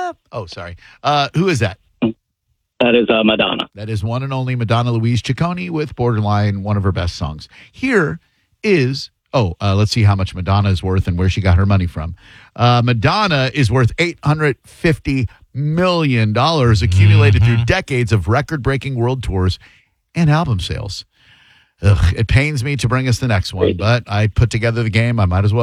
up. Oh, sorry. Who is that? That is Madonna. That is one and only Madonna Louise Ciccone with Borderline, one of her best songs. Here is, let's see how much Madonna is worth and where she got her money from. Madonna is worth $850 million accumulated through decades of record-breaking world tours and album sales. It pains me to bring us the next one, but I put together the game. I might as well.